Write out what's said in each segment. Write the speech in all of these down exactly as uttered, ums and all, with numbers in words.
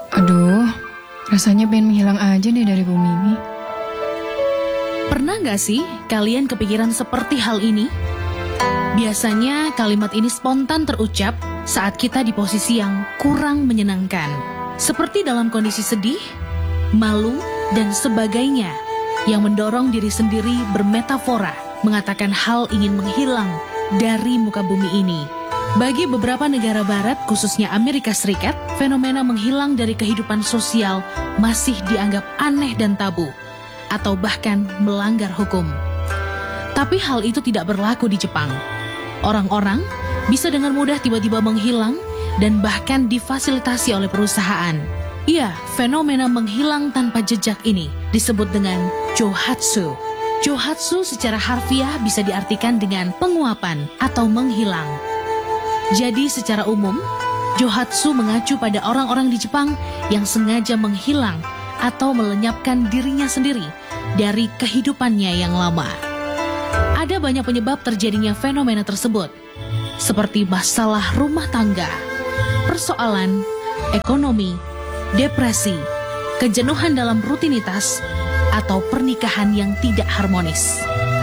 Aduh, rasanya pengen menghilang aja deh dari bumi ini. Pernah gak sih kalian kepikiran seperti hal ini? Biasanya kalimat ini spontan terucap saat kita di posisi yang kurang menyenangkan. Seperti dalam kondisi sedih, malu, dan sebagainya yang mendorong diri sendiri bermetafora mengatakan hal ingin menghilang dari muka bumi ini. Bagi beberapa negara barat, khususnya Amerika Serikat, fenomena menghilang dari kehidupan sosial masih dianggap aneh dan tabu, atau bahkan melanggar hukum. Tapi hal itu tidak berlaku di Jepang. Orang-orang bisa dengan mudah tiba-tiba menghilang dan bahkan difasilitasi oleh perusahaan. Iya, fenomena menghilang tanpa jejak ini disebut dengan johatsu. Johatsu secara harfiah bisa diartikan dengan penguapan atau menghilang. Jadi secara umum, johatsu mengacu pada orang-orang di Jepang yang sengaja menghilang atau melenyapkan dirinya sendiri dari kehidupannya yang lama. Ada banyak penyebab terjadinya fenomena tersebut, seperti masalah rumah tangga, persoalan ekonomi, depresi, kejenuhan dalam rutinitas, atau pernikahan yang tidak harmonis.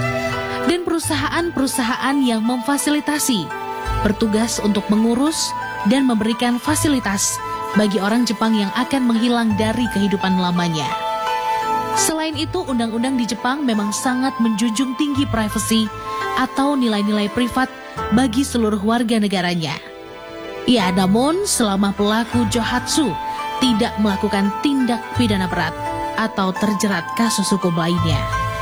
Dan perusahaan-perusahaan yang memfasilitasi bertugas untuk mengurus dan memberikan fasilitas bagi orang Jepang yang akan menghilang dari kehidupan lamanya. Selain itu, undang-undang di Jepang memang sangat menjunjung tinggi privasi atau nilai-nilai privat bagi seluruh warga negaranya. Ya, namun selama pelaku johatsu tidak melakukan tindak pidana berat atau terjerat kasus hukum lainnya.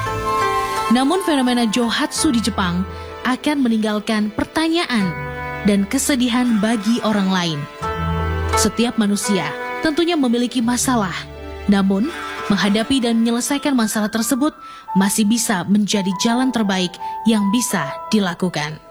Namun fenomena johatsu di Jepang akan meninggalkan pertanyaan dan kesedihan bagi orang lain. Setiap manusia tentunya memiliki masalah, namun menghadapi dan menyelesaikan masalah tersebut masih bisa menjadi jalan terbaik yang bisa dilakukan.